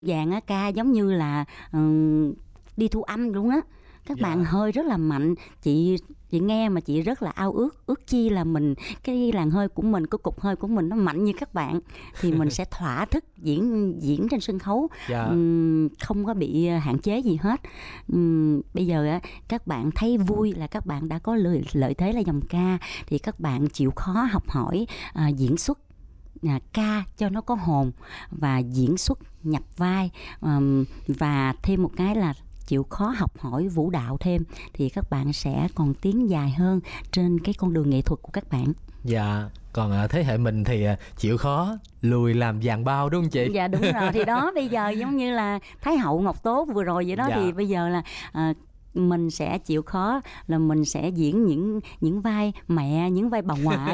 Vàng á ca giống như là đi thu âm luôn á. Các bạn hơi rất là mạnh. Chị nghe mà chị rất là ao ước chi là mình, cái làn hơi của mình, cái cục hơi của mình nó mạnh như các bạn thì mình sẽ thỏa thích diễn trên sân khấu. Không có bị hạn chế gì hết. Bây giờ á, các bạn thấy vui là các bạn đã có lợi thế là dòng ca, thì các bạn chịu khó học hỏi diễn xuất ca cho nó có hồn và diễn xuất nhập vai, và thêm một cái là chịu khó học hỏi vũ đạo thêm, thì các bạn sẽ còn tiến dài hơn trên cái con đường nghệ thuật của các bạn. Dạ, còn thế hệ mình thì chịu khó lùi làm vàng bao đúng không chị? Dạ đúng rồi, thì đó bây giờ giống như là Thái hậu Ngọc Tố vừa rồi vậy đó. Thì bây giờ là mình sẽ chịu khó là mình sẽ diễn những vai mẹ, những vai bà ngoại.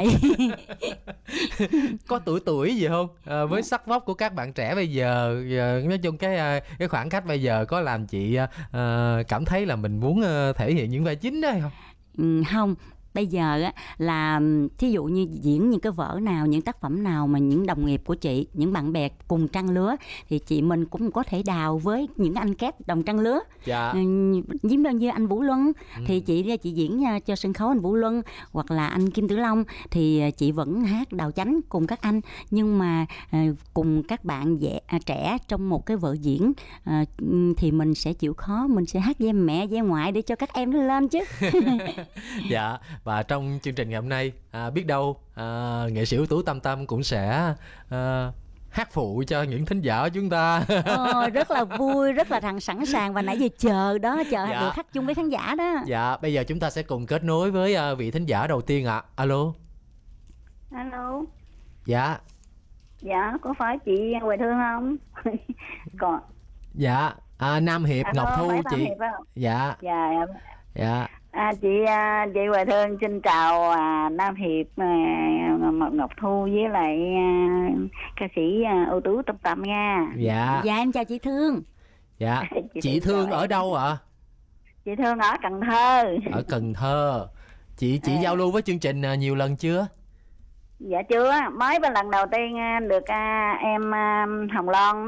Có tuổi gì không? Với sắc vóc của các bạn trẻ bây giờ, nói chung cái khoảng cách bây giờ có làm chị cảm thấy là mình muốn thể hiện những vai chính đó hay không? Không. Bây giờ á, là thí dụ như diễn những cái vở nào, những tác phẩm nào mà những đồng nghiệp của chị, những bạn bè cùng trang lứa, thì mình cũng có thể đào với những anh kép đồng trang lứa. Giống như anh Vũ Luân thì chị diễn cho sân khấu anh Vũ Luân, hoặc là anh Kim Tử Long thì chị vẫn hát đào chánh cùng các anh. Nhưng mà cùng các bạn trẻ trong một cái vở diễn thì mình sẽ chịu khó, mình sẽ hát vai mẹ, vai ngoại để cho các em nó lên chứ. Dạ. Và trong chương trình ngày hôm nay biết đâu nghệ sĩ ưu tú Tâm Tâm cũng sẽ hát phụ cho những thính giả của chúng ta. Rất là vui, rất là sẵn sàng và nãy giờ chờ được hát chung với khán giả đó. Dạ, bây giờ chúng ta sẽ cùng kết nối với vị thính giả đầu tiên ạ. Alo. Alo. Dạ. Dạ, có phải chị Hoài Thương không? Còn. Dạ, Nam Hiệp. Alo, Ngọc Thu chị. Dạ. Dạ. Chị Hoài Thương xin chào Nam Hiệp, Ngọc Thu với lại ca sĩ ưu tú Tâm Tâm nha. Dạ. Dạ em chào chị Thương. Dạ. Chị Thương ở đâu ạ? Chị Thương ở Cần Thơ. Ở Cần Thơ. Chị giao lưu với chương trình nhiều lần chưa? Dạ chưa, mới bên lần đầu tiên được em Hồng Loan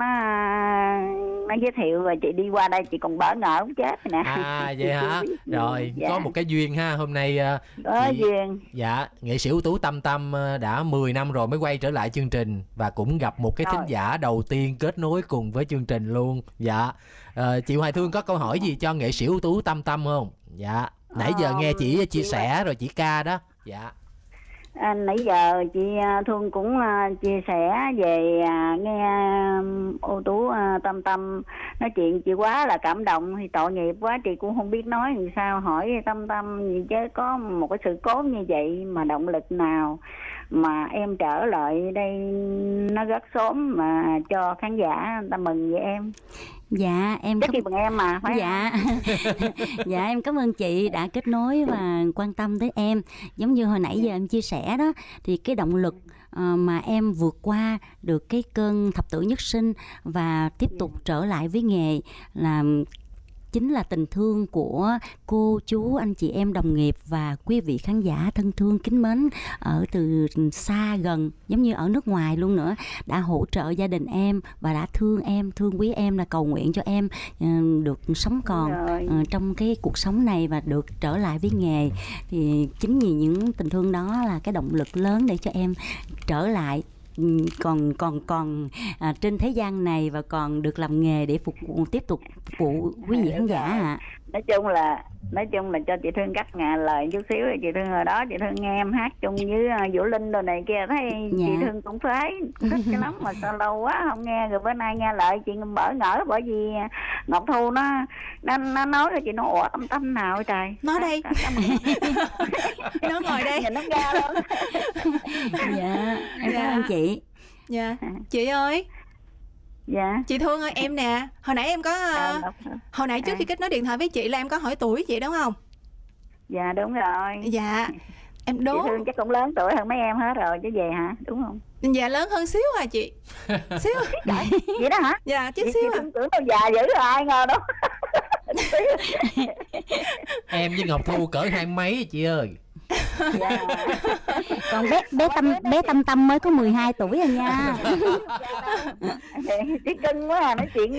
nó giới thiệu, rồi chị đi qua đây chị còn bỡ ngỡ cũng chết nè. Vậy hả? Rồi, có một cái duyên ha, hôm nay có duyên. Dạ, nghệ sĩ ưu tú Tâm Tâm đã 10 năm rồi mới quay trở lại chương trình, và cũng gặp một cái thính giả đầu tiên kết nối cùng với chương trình luôn. Dạ. Chị Hoài Thương có câu hỏi gì cho nghệ sĩ ưu tú Tâm Tâm không? Dạ. Nãy giờ nghe chị chia sẻ rồi chị ca đó. Dạ. Nãy giờ chị Thương cũng chia sẻ về nghe ưu tú Tâm Tâm nói chuyện, chị quá là cảm động, thì tội nghiệp quá chị cũng không biết nói làm sao hỏi Tâm Tâm gì chứ. Có một cái sự cố như vậy mà động lực nào mà em trở lại đây nó rất sớm mà cho khán giả người ta mừng vậy em? Dạ em chắc bằng em mà phải. Dạ. Dạ em cảm ơn chị đã kết nối và quan tâm tới em. Giống như hồi nãy giờ em chia sẻ đó, thì cái động lực mà em vượt qua được cái cơn thập tử nhất sinh và tiếp tục trở lại với nghề là chính là tình thương của cô, chú, anh chị em đồng nghiệp và quý vị khán giả thân thương kính mến ở từ xa gần, giống như ở nước ngoài luôn nữa, đã hỗ trợ gia đình em và đã thương em, thương quý em, là cầu nguyện cho em được sống còn trong cái cuộc sống này và được trở lại với nghề. Thì chính vì những tình thương đó là cái động lực lớn để cho em trở lại, còn trên thế gian này và còn được làm nghề để tiếp tục phục vụ quý vị khán giả ạ. Nói chung là cho chị Thương cắt lời chút xíu. Chị Thương hồi đó chị Thương nghe em hát chung với Vũ Linh đồ này kia, thấy chị Thương cũng phái thích cái lắm, mà sao lâu quá không nghe, rồi bữa nay nghe lại chị bỡ ngỡ, bởi vì Ngọc Thu nó nói là chị nói ủa Tâm Tâm nào trời, nói đây. Nó ngồi đây nhìn nó ra luôn. Dạ em cảm ơn chị. Dạ chị ơi. Dạ chị Thương ơi, em nè, hồi nãy em có hồi nãy trước khi kết nối điện thoại với chị là em có hỏi tuổi chị đúng không? Dạ đúng rồi. Dạ em đố. Chị Thương chắc cũng lớn tuổi hơn mấy em hết rồi chứ về hả, đúng không? Dạ lớn hơn xíu à chị. Xíu. Vậy đó hả? Dạ chút xíu. Chị tưởng đâu già dữ rồi, ai ngờ đâu. Em với Ngọc Thu cỡ 20 mấy chị ơi. Dạ. Còn bé Tâm Tâm mới có 12 tuổi rồi nha. Cái cưng quá à, nói chuyện